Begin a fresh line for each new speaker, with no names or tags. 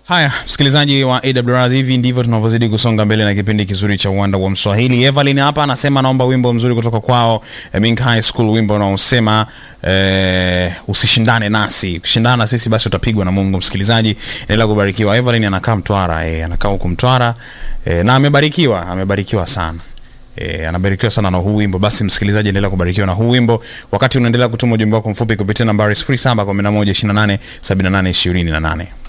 Haya, msikilizaji wa AWR, hivi ndivyo tunavyozidi kusonga mbele na kipindi kizuri cha Uwanda wa Mswahili. Evelyn hapa anasema naomba wimbo mzuri kutoka kwao Mink High School, wimbo unaosema usishindane nasi. Ukishindana na sisi basi utapigwa na Mungu. Msikilizaji, endelea kubarikiwa. Evelyn anakaa Mtwara, anakaa huko Mtwara, na amebarikiwa sana. Anabarikiwa sana na huu wimbo. Basi msikilizaji, endelea kubarikiwa na huu wimbo wakati unaendelea kutuma ujumbe wako mfupi kupitia nambari 0711287828.